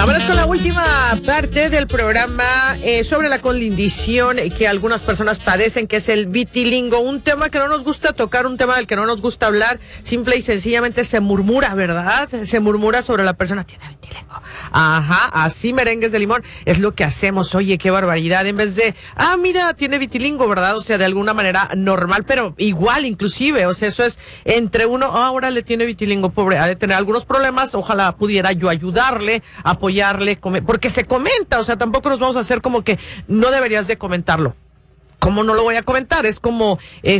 Vámonos con la última parte del programa sobre la condición que algunas personas padecen, que es el vitilingo. Un tema que no nos gusta tocar, un tema del que no nos gusta hablar. Simple y sencillamente se murmura, ¿verdad? Se murmura sobre la persona. Tiene vitilingo. Ajá, así merengues de limón. Es lo que hacemos. Oye, qué barbaridad. En vez de, mira, tiene vitilingo, ¿verdad? O sea, de alguna manera normal, pero igual, inclusive. O sea, eso es entre uno, ahora le tiene vitilingo, pobre, ha de tener algunos problemas. Ojalá pudiera yo ayudarle, apoyarle, porque se comenta, o sea, tampoco nos vamos a hacer como que no deberías de comentarlo. ¿Cómo no lo voy a comentar? Es como,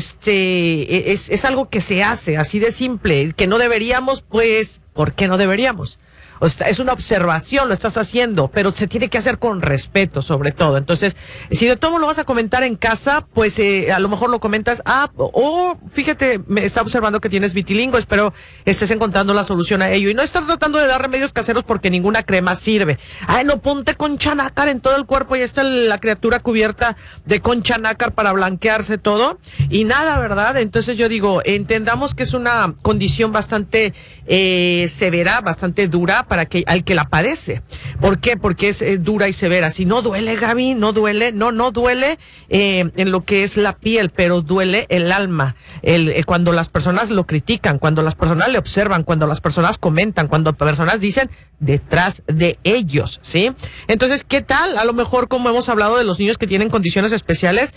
es algo que se hace, así de simple, que no deberíamos, pues, ¿por qué no deberíamos? O sea, es una observación, lo estás haciendo, pero se tiene que hacer con respeto, sobre todo. Entonces, si de todo lo vas a comentar en casa, pues a lo mejor lo comentas, fíjate, me está observando que tienes vitilingo, espero estés encontrando la solución a ello. Y no estás tratando de dar remedios caseros porque ninguna crema sirve. No, ponte concha nácar en todo el cuerpo y está la criatura cubierta de concha nácar para blanquearse todo. Y nada, ¿verdad? Entonces yo digo, entendamos que es una condición bastante severa, bastante dura, para al que la padece. ¿Por qué? Porque es dura y severa. Si no duele, Gaby, no duele, no duele en lo que es la piel, pero duele el alma. Cuando las personas lo critican, cuando las personas le observan, cuando las personas comentan, cuando personas dicen detrás de ellos, ¿sí? Entonces, ¿qué tal? A lo mejor, como hemos hablado de los niños que tienen condiciones especiales,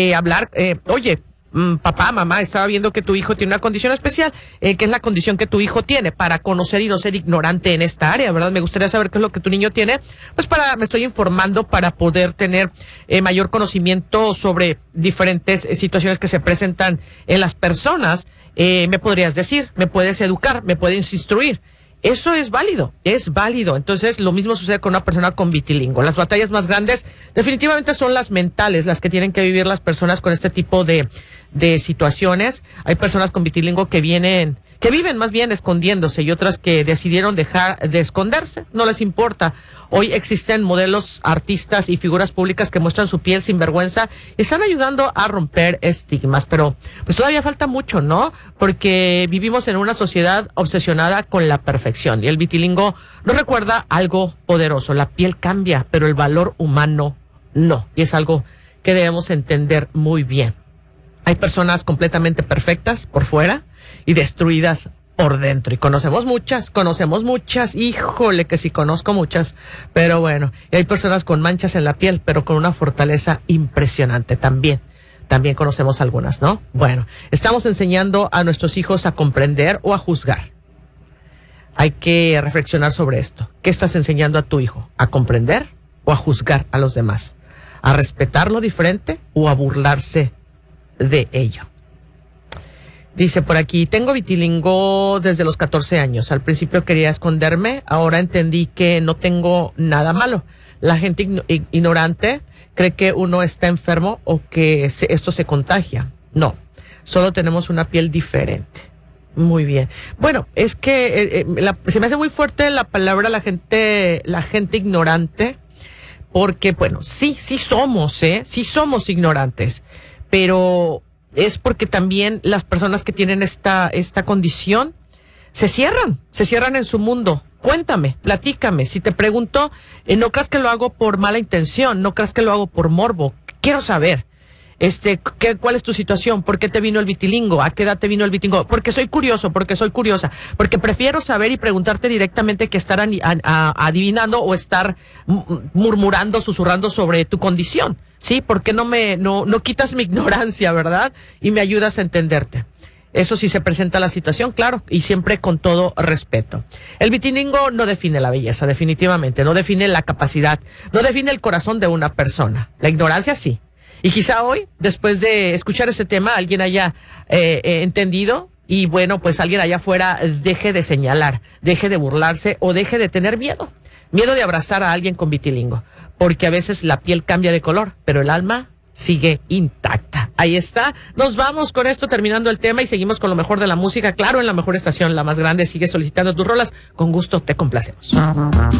oye, papá, mamá, estaba viendo que tu hijo tiene una condición especial, que es la condición que tu hijo tiene, para conocer y no ser ignorante en esta área, ¿verdad? Me gustaría saber qué es lo que tu niño tiene, pues me estoy informando para poder tener mayor conocimiento sobre diferentes situaciones que se presentan en las personas. Me podrías decir, me puedes educar, me puedes instruir. Eso es válido. Entonces, lo mismo sucede con una persona con vitilingo. Las batallas más grandes definitivamente son las mentales, las que tienen que vivir las personas con este tipo de situaciones. Hay personas con vitilingo que viven más bien escondiéndose, y otras que decidieron dejar de esconderse, no les importa. Hoy existen modelos, artistas y figuras públicas que muestran su piel sin vergüenza y están ayudando a romper estigmas, pero pues todavía falta mucho, ¿no? Porque vivimos en una sociedad obsesionada con la perfección, y el vitilingo nos recuerda algo poderoso: la piel cambia, pero el valor humano no, y es algo que debemos entender muy bien. Hay personas completamente perfectas por fuera y destruidas por dentro, y conocemos muchas, híjole que sí conozco muchas, pero bueno, y hay personas con manchas en la piel, pero con una fortaleza impresionante también conocemos algunas, ¿no? Bueno, estamos enseñando a nuestros hijos a comprender o a juzgar. Hay que reflexionar sobre esto. ¿Qué estás enseñando a tu hijo? ¿A comprender o a juzgar a los demás? ¿A respetar lo diferente o a burlarse de ello? Dice por aquí, tengo vitilingo desde los 14 años. Al principio quería esconderme, ahora entendí que no tengo nada malo. La gente ignorante cree que uno está enfermo o que esto se contagia. No, solo tenemos una piel diferente. Muy bien. Bueno, es que se me hace muy fuerte la palabra la gente ignorante, porque bueno, sí somos ignorantes, pero es porque también las personas que tienen esta condición se cierran en su mundo. Cuéntame, platícame. Si te pregunto, no creas que lo hago por mala intención, no creas que lo hago por morbo. Quiero saber, ¿cuál es tu situación? ¿Por qué te vino el vitilingo? ¿A qué edad te vino el vitilingo? Porque soy curioso, porque soy curiosa, porque prefiero saber y preguntarte directamente que estar adivinando o estar murmurando, susurrando sobre tu condición. Sí, ¿por qué no quitas mi ignorancia, verdad? Y me ayudas a entenderte. Eso sí se presenta la situación, claro, y siempre con todo respeto. El vitilingo no define la belleza, definitivamente, no define la capacidad, no define el corazón de una persona. La ignorancia sí. Y quizá hoy, después de escuchar este tema, alguien haya entendido, y bueno, pues alguien allá afuera deje de señalar, deje de burlarse o deje de tener miedo de abrazar a alguien con vitilingo, porque a veces la piel cambia de color, pero el alma sigue intacta. Ahí está. Nos vamos con esto terminando el tema y seguimos con lo mejor de la música. Claro, en la mejor estación, la más grande. Sigue solicitando tus rolas. Con gusto te complacemos.